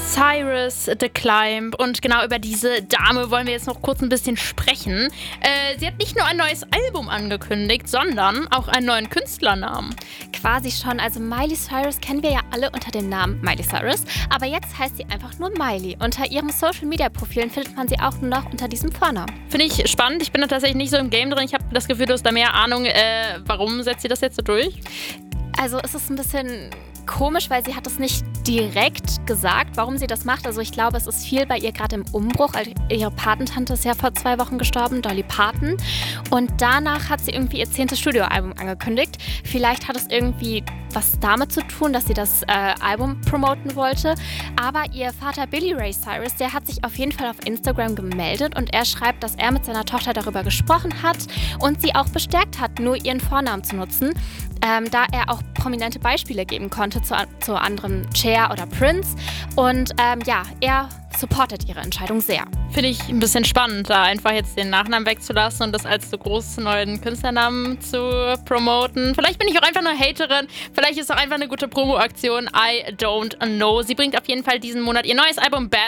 Cyrus The Climb. Und genau über diese Dame wollen wir jetzt noch kurz ein bisschen sprechen. Sie hat nicht nur ein neues Album angekündigt, sondern auch einen neuen Künstlernamen. Quasi schon. Also Miley Cyrus kennen wir ja alle unter dem Namen Miley Cyrus. Aber jetzt heißt sie einfach nur Miley. Unter ihren Social-Media-Profilen findet man sie auch nur noch unter diesem Vornamen. Finde ich spannend. Ich bin da tatsächlich nicht so im Game drin. Ich habe das Gefühl, du hast da mehr Ahnung. Warum setzt sie das jetzt so durch? Also es ist ein bisschen komisch, weil sie hat es nicht direkt gesagt, warum sie das macht. Also ich glaube, es ist viel bei ihr gerade im Umbruch. Also ihre Patentante ist ja vor 2 Wochen gestorben, Dolly Parton. Und danach hat sie irgendwie ihr 10. Studioalbum angekündigt. Vielleicht hat es irgendwie was damit zu tun, dass sie das Album promoten wollte. Aber ihr Vater Billy Ray Cyrus, der hat sich auf jeden Fall auf Instagram gemeldet und er schreibt, dass er mit seiner Tochter darüber gesprochen hat und sie auch bestärkt hat, nur ihren Vornamen zu nutzen, da er auch prominente Beispiele geben konnte zu anderen Cher oder Prince. Und er supportet ihre Entscheidung sehr. Finde ich ein bisschen spannend, da einfach jetzt den Nachnamen wegzulassen und das als so großen neuen Künstlernamen zu promoten. Vielleicht bin ich auch einfach nur Haterin. Vielleicht ist es auch einfach eine gute Promo-Aktion. I don't know. Sie bringt auf jeden Fall diesen Monat ihr neues Album Bad